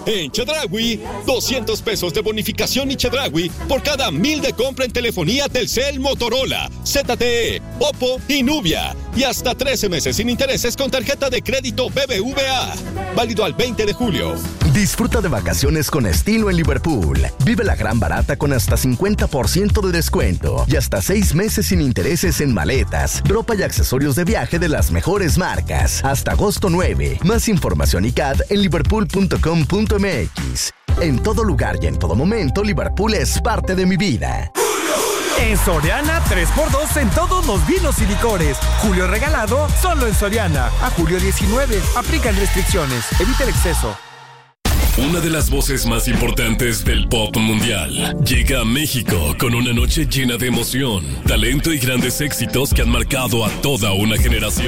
En Chedraui, 200 pesos de bonificación y Chedraui por cada 1,000 de compra en telefonía Telcel, Motorola, ZTE, Oppo y Nubia. Y hasta 13 meses sin intereses con tarjeta de crédito BBVA. Válido al 20 de julio. Disfruta de vacaciones con estilo en Liverpool. Vive la gran barata con hasta 50% de descuento y hasta 6 meses sin intereses en maletas, ropa y accesorios de viaje de las mejores marcas. Hasta agosto 9. Más información y CAD en liverpool.com.mx. En todo lugar y en todo momento, Liverpool es parte de mi vida. En Soriana, 3x2 en todos los vinos y licores. Julio regalado, solo en Soriana. A julio 19. Aplican restricciones. Evita el exceso. Una de las voces más importantes del pop mundial llega a México con una noche llena de emoción, talento y grandes éxitos que han marcado a toda una generación.